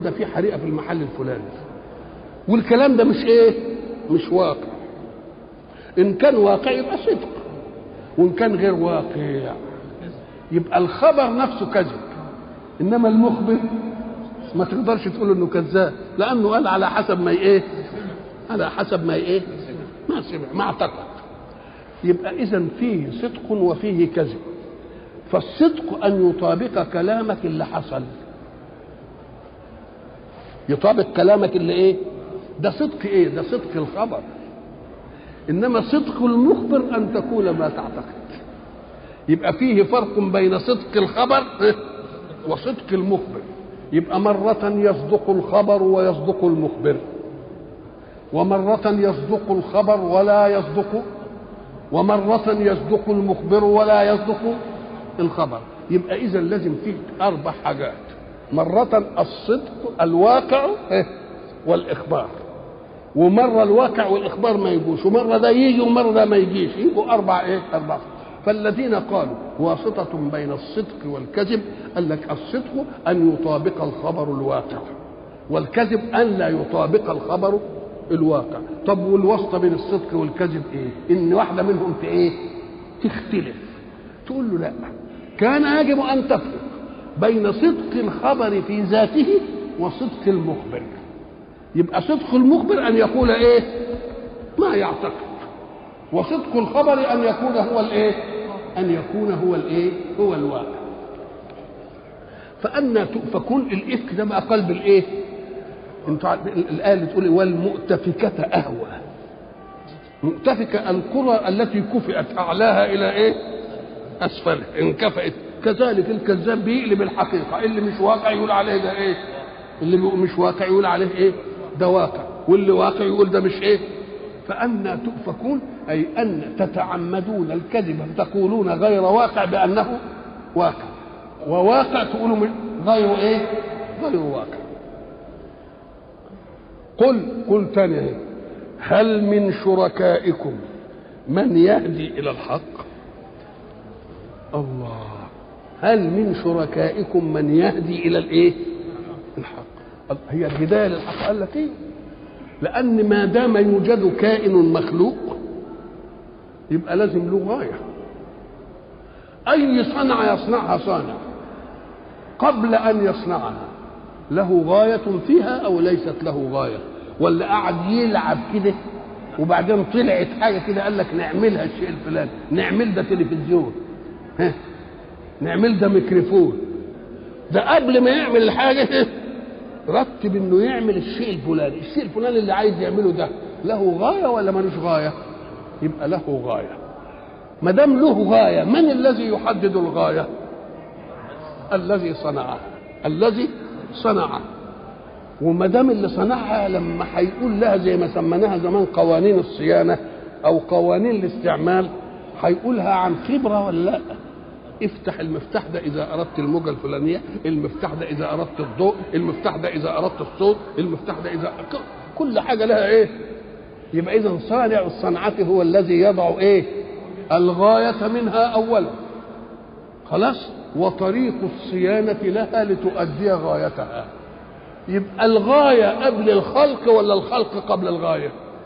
ده في حريقه في المحل الفلاني، والكلام ده مش ايه، مش واقع. ان كان واقع يبقى صدق، وان كان غير واقع يبقى الخبر نفسه كذب. انما المخبر ما تقدرش تقول انه كذاب، لانه قال على حسب ما ايه، على حسب ما ايه، ما سمع ما اعتقد. يبقى اذا فيه صدق وفيه كذب. فالصدق ان يطابق كلامك اللي حصل، يطابق كلامك اللي ايه، ده صدق ايه، ده صدق الخبر. انما صدق المخبر ان تقول ما تعتقد. يبقى فيه فرق بين صدق الخبر وصدق المخبر. يبقى مرة يصدق الخبر ويصدق المخبر، ومرة يصدق الخبر ولا يصدق، ومرة يصدق المخبر ولا يصدق الخبر. يبقى إذا لازم فيه 4 حاجات: مرة الصدق الواقع والإخبار، ومرة الواقع والإخبار ما يجوش، ومرة ده يجي ومرة ده ما يجيش، يبقوا 4 ايه، 4. فالذين قالوا واسطة بين الصدق والكذب، قال لك الصدق أن يطابق الخبر الواقع، والكذب أن لا يطابق الخبر الواقع. طب والواسطة بين الصدق والكذب ايه؟ إن واحدة منهم في ايه؟ تختلف. تقول له لا، كان يجب أن تفرق بين صدق الخبر في ذاته وصدق المخبر. يبقى صدق المخبر أن يقول ايه؟ ما يعتقد، وصدق الخبر أن يكون هو الايه؟ أن يكون هو الايه؟ هو الواقع. فأنا تؤفكون. الإفك ده بقى قلب الايه؟ انتوا الآية اللي تقول والمؤتفكة أهوى. مؤتفكة القرى التي كفئت أعلاها إلى ايه؟ أسفلها، انكفئت. كذلك الكذاب بيقلب الحقيقة، اللي مش واقع يقول عليه ده ايه؟ اللي مش واقع يقول عليه ايه؟ ده واقع، واللي واقع يقول ده مش ايه؟ فأنا تؤفكون، أي أن تتعمدون الكذب تقولون غير واقع بأنه واقع، وواقع تقولوا غير ايه؟ غير واقع. قل تاني: هل من شركائكم من يهدي إلى الحق؟ الله، هل من شركائكم من يهدي إلى الايه؟ الحق. هي الهداية للحق قال لك ايه؟ لأن ما دام يوجد كائن مخلوق يبقى لازم له غاية. أي صنعة يصنعها صانع قبل أن يصنعها له غاية فيها أو ليست له غاية؟ ولا قعد يلعب كده وبعدين طلعت حاجة كده قال لك نعملها الشيء الفلاني، نعمل ده تلفزيون، نعمل ده ميكروفون. ده قبل ما يعمل الحاجة رتب انه يعمل الشيء الفلاني. الشيء الفلاني اللي عايز يعمله ده له غايه ولا ملوش غايه؟ يبقى له غايه. ما دام له غايه، من الذي يحدد الغايه؟ الذي صنعها، الذي صنعها. وما دام اللي صنعها لما هيقول لها زي ما سميناها زمان قوانين الصيانه او قوانين الاستعمال، هيقولها عن خبره ولا لا؟ افتح المفتاح ده اذا اردت الموجه الفلانيه، المفتاح ده اذا اردت الضوء، المفتاح ده اذا اردت الصوت، المفتاح ده اذا كل حاجه لها ايه؟ يبقى اذا صانع الصنعه هو الذي يضع ايه؟ الغايه منها اولا، خلاص، وطريق الصيانه لها لتؤدي غايتها. يبقى الغايه قبل الخلق ولا الخلق قبل الغايه؟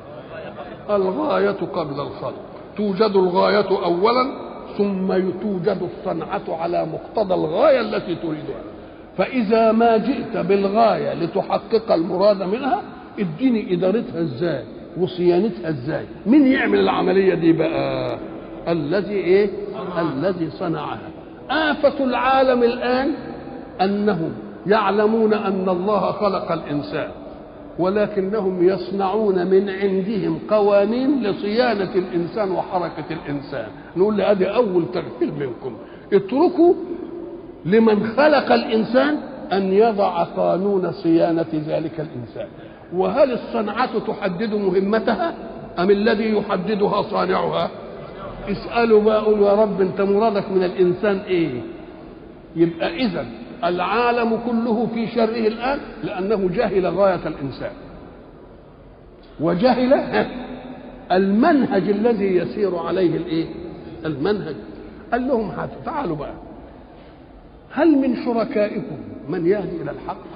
الغايه قبل الخلق. توجد الغايه اولا ثم توجد الصنعة على مقتضى الغاية التي تريدها. فإذا ما جئت بالغاية لتحقق المراد منها، اديني إدارتها ازاي وصيانتها ازاي. مين يعمل العملية دي بقى؟ الذي ايه؟ الذي صنعها. آفة العالم الآن أنهم يعلمون أن الله خلق الإنسان، ولكنهم يصنعون من عندهم قوانين لصيانة الإنسان وحركة الإنسان. نقول له هذه أول تغفيل منكم، اتركوا لمن خلق الإنسان أن يضع قانون صيانة ذلك الإنسان. وهل الصنعة تحدد مهمتها أم الذي يحددها صانعها؟ اسألوا بقى، قولوا يا رب أنت مرادك من الإنسان إيه؟ يبقى إذن العالم كله في شره الآن لأنه جهل غاية الإنسان وجهل المنهج الذي يسير عليه الايه؟ المنهج. قال لهم تعالوا بقى، هل من شركائكم من يهدي إلى الحق؟